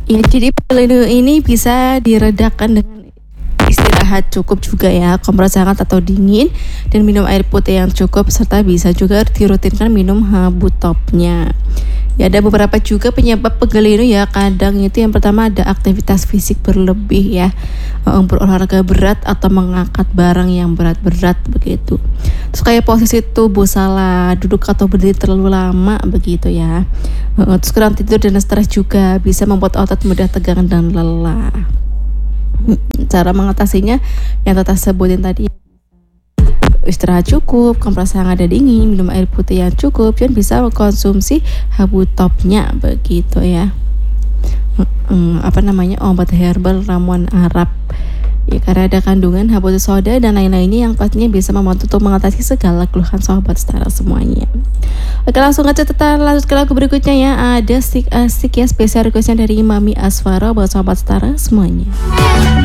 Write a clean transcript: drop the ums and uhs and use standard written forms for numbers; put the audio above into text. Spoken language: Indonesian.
Ya, jadi pelindung ini bisa diredakan dengan istirahat cukup juga ya, kompres hangat atau dingin, dan minum air putih yang cukup, serta bisa juga dirutinkan minum habutopnya. Ya, ada beberapa juga penyebab pegelinu ya. Kadang itu yang pertama ada aktivitas fisik berlebih ya, berolahraga berat atau mengangkat barang yang berat-berat begitu. Terus kayak posisi tubuh salah, duduk atau berdiri terlalu lama begitu ya. Terus kurang tidur dan stres juga bisa membuat otot mudah tegang dan lelah. Cara mengatasinya yang Tata sebutin tadi, istirahat cukup, kompres hangat dan dingin, minum air putih yang cukup, dan bisa mengkonsumsi habutopnya begitu ya. Obat herbal ramuan Arab ya, karena ada kandungan habatus soda dan lain-lainnya yang pastinya bisa membantu untuk mengatasi segala keluhan Sobat Setara semuanya. Oke, langsung aja kita lanjut ke lagu berikutnya ya. Ada asik ya, spesial requestnya dari Mami Asfara buat Sobat Setara semuanya.